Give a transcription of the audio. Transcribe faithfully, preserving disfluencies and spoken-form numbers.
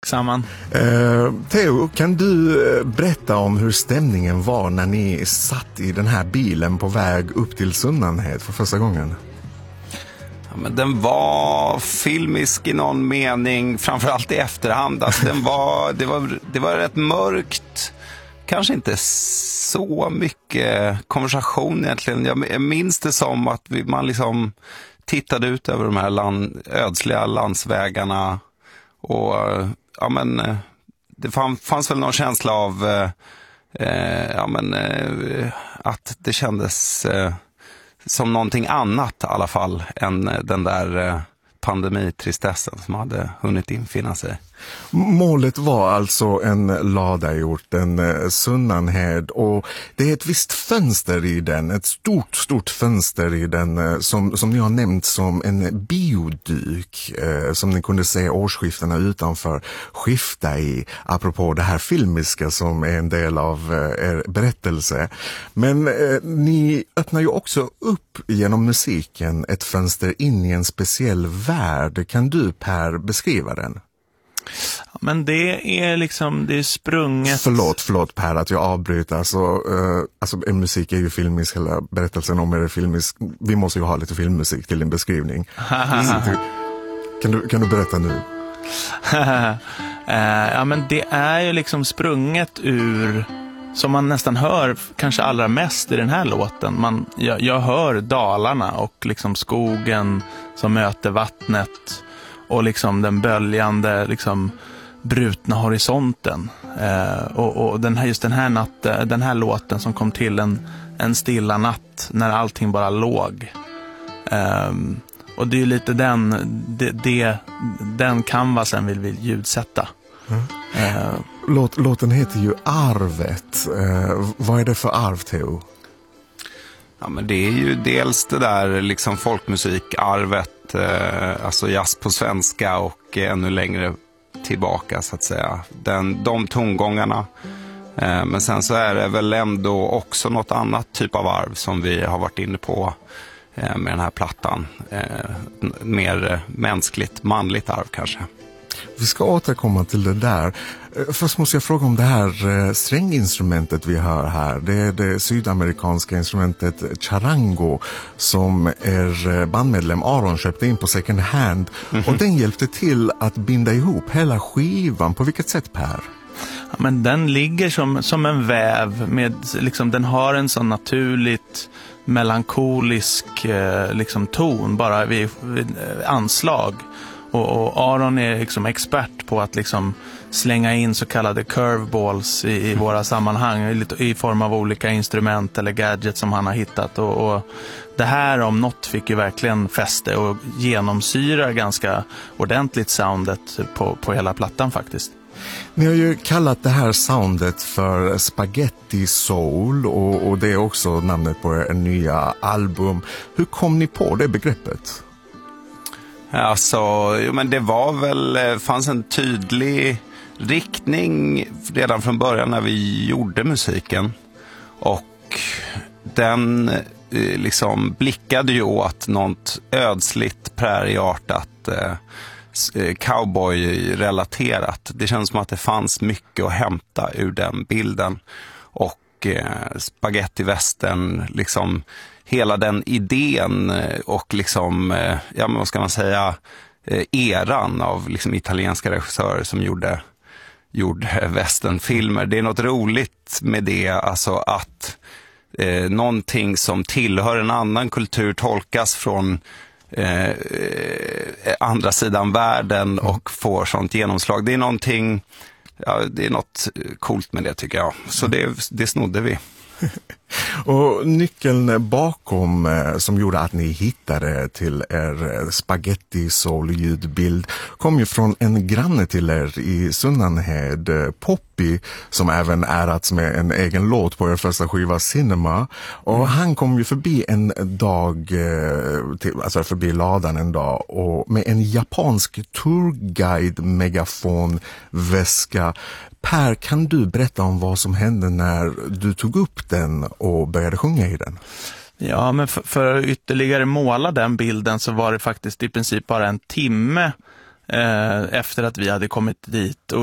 samman. Eh, Theo, kan du berätta om hur stämningen var när ni satt i den här bilen på väg upp till Sunnanhed för första gången? Ja, men den var filmisk i någon mening, framförallt i efterhand. Alltså, den var, det, var, det var rätt mörkt. Kanske inte så mycket konversation egentligen. Jag minns det som att vi, man liksom tittade ut över de här land, ödsliga landsvägarna. Och ja, men det fanns, fanns väl någon känsla av eh, ja, men, eh, att det kändes eh, som någonting annat i alla fall än den där eh, pandemitristessen som hade hunnit infinna sig. Målet var alltså en lada i orten Sunnanhed, och det är ett visst fönster i den, ett stort, stort fönster i den som, som ni har nämnt som en biodyk eh, som ni kunde se årsskiftena utanför skifta i, apropå det här filmiska som är en del av eh, er berättelse. Men eh, ni öppnar ju också upp genom musiken ett fönster in i en speciell värld. Kan du, Per, beskriva den? Men det är liksom, det är sprunget... Förlåt, förlåt Per att jag avbryter. Alltså, uh, alltså en musik är ju filmisk, hela berättelsen om är filmisk. Vi måste ju ha lite filmmusik till din beskrivning. kan, du, kan du berätta nu? uh, ja, men det är ju liksom sprunget ur, som man nästan hör kanske allra mest i den här låten. Man, jag, jag hör dalarna och liksom skogen som möter vattnet. Och liksom den böljande, liksom brutna horisonten. Eh, och och den här, just den här, natt, den här låten som kom till en, en stilla natt när allting bara låg. Eh, och det är ju lite den, det, det, den canvasen vill vi ljudsätta. Mm. Eh, Låt, låten heter ju Arvet. Eh, vad är det för arv, Theo? Ja, men det är ju dels det där liksom folkmusikarvet, eh, alltså jazz på svenska och eh, ännu längre tillbaka så att säga. Den, de tongångarna. Eh, men sen så är det väl ändå också något annat typ av arv som vi har varit inne på eh, med den här plattan. Eh, mer eh, mänskligt, manligt arv kanske. Vi ska återkomma till det där. Först måste jag fråga om det här stränginstrumentet vi hör här. Det är det sydamerikanska instrumentet charango som er bandmedlem Aron köpte in på second hand. Mm-hmm. Och den hjälpte till att binda ihop hela skivan. På vilket sätt, Per? Ja, men den ligger som, som en väv. Med, liksom, den har en sån naturligt melankolisk eh, liksom, ton bara vid, vid anslag. Och, och Aron är liksom expert på att liksom slänga in så kallade curveballs i, i våra sammanhang i, i form av olika instrument eller gadgets som han har hittat. Och, och det här om något fick ju verkligen fäste och genomsyrar ganska ordentligt soundet på, på hela plattan faktiskt. Ni har ju kallat det här soundet för Spaghetti Soul och, och det är också namnet på er nya album. Hur kom ni på det begreppet? Alltså, jo, men det var väl, fanns en tydlig riktning redan från början när vi gjorde musiken. Och den eh, liksom blickade ju åt något ödsligt, prärieartat, eh, cowboy-relaterat. Det känns som att det fanns mycket att hämta ur den bilden. Och eh, spaghetti-västern, liksom hela den idén och liksom, ja men vad ska man säga, eran av liksom italienska regissörer som gjorde, gjorde westernfilmer. Det är något roligt med det, alltså att eh, någonting som tillhör en annan kultur tolkas från eh, andra sidan världen och får sånt genomslag. Det är någonting, ja, det är något coolt med det tycker jag. Så det, det snodde vi. Och nyckeln bakom eh, som gjorde att ni hittade till er spaghetti soul ljudbild kom ju från en granne till er i Sunnanhed, eh, Poppy, som även ärats med en egen låt på er första skiva Cinema. Och mm. han kom ju förbi en dag, eh, till, alltså förbi ladan en dag och med en japansk tourguide-megafonväska. Per, kan du berätta om vad som hände när du tog upp den och började sjunga i den? Ja, men för, för att ytterligare måla den bilden så var det faktiskt i princip bara en timme eh, efter att vi hade kommit dit. Och